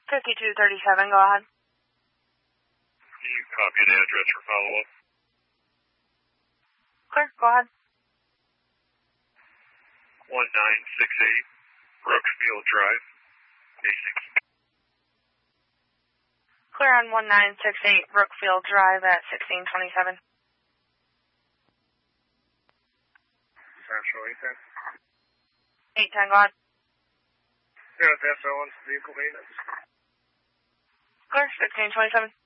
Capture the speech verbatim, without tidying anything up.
fifty-two thirty-seven, go ahead. Can you copy an address for follow-up? Clear, go ahead. one nine six eight Brookfield Drive, Hastings. Clear on one nine six eight Brookfield Drive at sixteen twenty-seven. Central eight ten. eight ten, go ahead. Yeah, that's Owens, vehicle maintenance. Clear, sixteen twenty-seven.